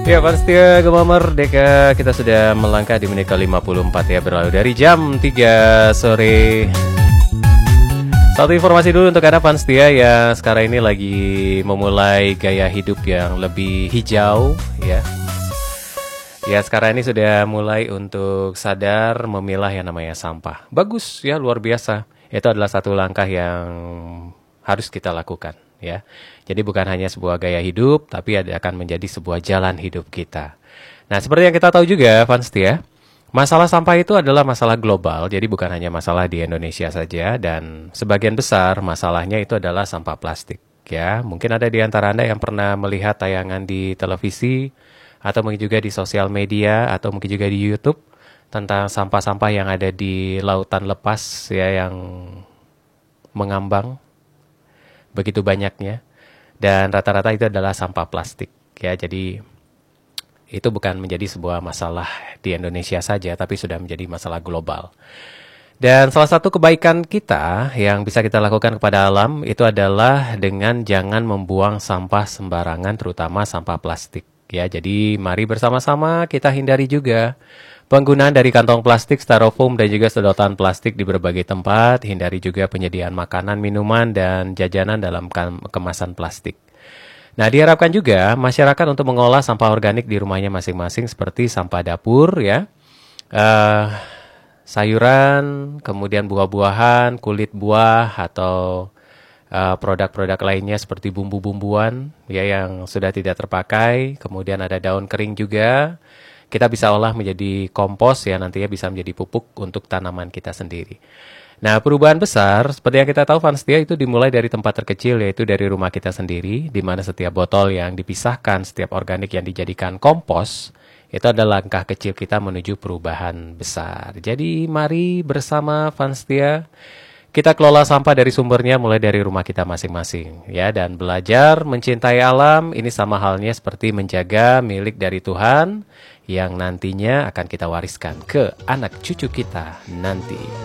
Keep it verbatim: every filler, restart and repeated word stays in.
Ya, Pak Setia Gema Merdeka, kita sudah melangkah di menit ke lima puluh empat ya, berlalu dari jam tiga sore. Satu informasi dulu untuk Anda Pak Setia yang sekarang ini lagi memulai gaya hidup yang lebih hijau ya. Ya, sekarang ini sudah mulai untuk sadar memilah yang namanya sampah. Bagus ya, luar biasa. Itu adalah satu langkah yang harus kita lakukan ya. Jadi bukan hanya sebuah gaya hidup, tapi akan menjadi sebuah jalan hidup kita. Nah, seperti yang kita tahu juga, Fans ya, masalah sampah itu adalah masalah global. Jadi bukan hanya masalah di Indonesia saja, dan sebagian besar masalahnya itu adalah sampah plastik. Ya, mungkin ada di antara Anda yang pernah melihat tayangan di televisi, atau mungkin juga di sosial media, atau mungkin juga di YouTube tentang sampah-sampah yang ada di lautan lepas ya, yang mengambang begitu banyaknya, dan rata-rata itu adalah sampah plastik ya. Jadi itu bukan menjadi sebuah masalah di Indonesia saja, tapi sudah menjadi masalah global. Dan salah satu kebaikan kita yang bisa kita lakukan kepada alam itu adalah dengan jangan membuang sampah sembarangan, terutama sampah plastik ya. Jadi mari bersama-sama kita hindari juga penggunaan dari kantong plastik, styrofoam, dan juga sedotan plastik di berbagai tempat. Hindari juga penyediaan makanan, minuman, dan jajanan dalam kemasan plastik. Nah, diharapkan juga masyarakat untuk mengolah sampah organik di rumahnya masing-masing, seperti sampah dapur, ya, uh, sayuran, kemudian buah-buahan, kulit buah, atau uh, produk-produk lainnya seperti bumbu-bumbuan, ya, yang sudah tidak terpakai. Kemudian ada daun kering juga. Kita bisa olah menjadi kompos ya, nantinya bisa menjadi pupuk untuk tanaman kita sendiri. Nah, perubahan besar seperti yang kita tahu Fans Setia itu dimulai dari tempat terkecil, yaitu dari rumah kita sendiri, di mana setiap botol yang dipisahkan, setiap organik yang dijadikan kompos, itu adalah langkah kecil kita menuju perubahan besar. Jadi mari bersama Fans Setia kita kelola sampah dari sumbernya, mulai dari rumah kita masing-masing ya, dan belajar mencintai alam. Ini sama halnya seperti menjaga milik dari Tuhan yang nantinya akan kita wariskan ke anak cucu kita nanti.